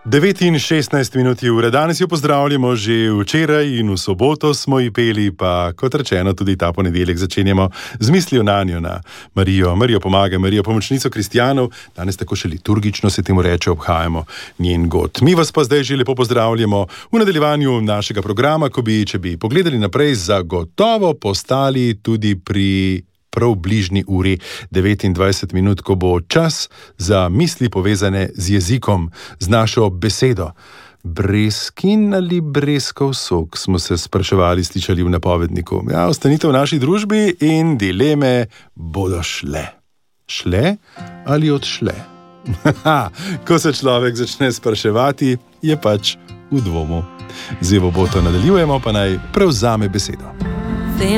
9 in 16 minut je ura. Danes jo pozdravljamo že včeraj in v soboto smo ji peli, pa kot rečeno tudi ta ponedeljek začenjamo z mislijo nanjo, na Marijo. Marijo pomaga, Marijo pomočnico kristjanov. Danes tako še liturgično se temu reče, obhajamo njen god. Mi vas pa zdaj že lepo pozdravljamo v nadaljevanju našega programa, ko bi, če bi pogledali naprej, zagotovo postali tudi pri prav bližnji uri 29 minut, ko bo čas za misli povezane z jezikom, z našo besedo. Breskin ali breskov sok, smo se spraševali, slišali v napovedniku. Ja, ostanite v naši družbi in dileme bodo šle. Šle ali odšle? Ko se človek začne spraševati, je pač v dvomu. Z Evo Boto nadaljujemo, pa naj prevzame besedo.